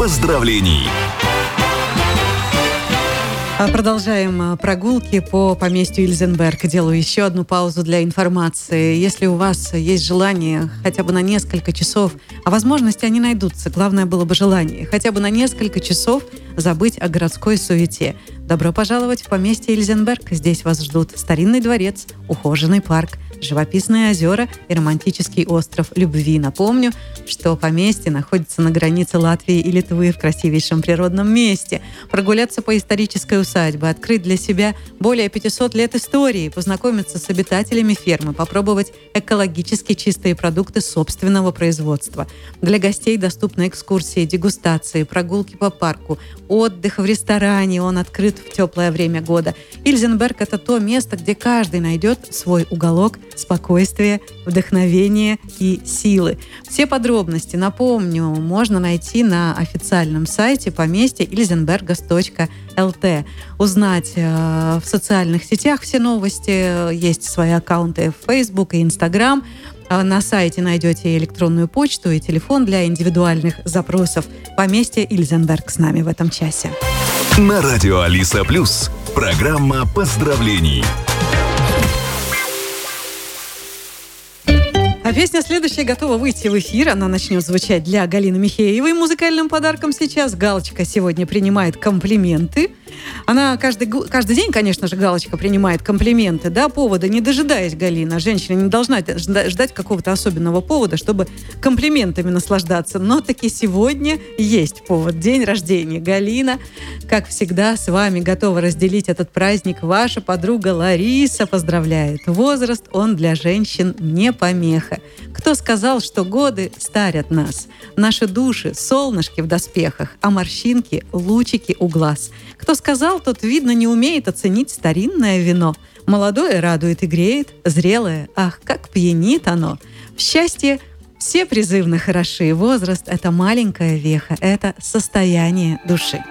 поздравлений. Продолжаем прогулки по поместью Ильзенберг. Делаю еще одну паузу для информации. Если у вас есть желание хотя бы на несколько часов, а возможности они найдутся, главное было бы желание, хотя бы на несколько часов забыть о городской суете. Добро пожаловать в поместье Ильзенберг. Здесь вас ждут старинный дворец, ухоженный парк, живописные озера и романтический остров любви. Напомню, что поместье находится на границе Латвии и Литвы в красивейшем природном месте. Прогуляться по исторической усадьбе, открыть для себя более 500 лет истории, познакомиться с обитателями фермы, попробовать экологически чистые продукты собственного производства. Для гостей доступны экскурсии, дегустации, прогулки по парку, отдых в ресторане. Он открыт в теплое время года. Ильзенберг – это то место, где каждый найдет свой уголок спокойствия, вдохновения и силы. Все подробности, напомню, можно найти на официальном сайте поместья ilzenbergas.lt. Узнать в социальных сетях все новости. Есть свои аккаунты в Facebook и Instagram. На сайте найдете электронную почту и телефон для индивидуальных запросов. Поместье Ильзенберг с нами в этом часе. На радио Алиса Плюс. Программа поздравлений. А песня следующая готова выйти в эфир. Она начнет звучать для Галины Михеевой. Музыкальным подарком сейчас Галочка сегодня принимает комплименты. Она каждый день, конечно же, Галочка принимает комплименты, да, повода, не дожидаясь, Галина. Женщина не должна ждать какого-то особенного повода, чтобы комплиментами наслаждаться. Но таки сегодня есть повод. День рождения. Галина, как всегда, с вами готова разделить этот праздник. Ваша подруга Лариса поздравляет. Возраст, он для женщин не помеха. Кто сказал, что годы старят нас? Наши души — солнышки в доспехах, а морщинки — лучики у глаз. Кто сказал, тот, видно, не умеет оценить старинное вино. Молодое радует и греет, зрелое, ах, как пьянит оно. В счастье все призывно хороши. Возраст — это маленькая веха, это состояние души.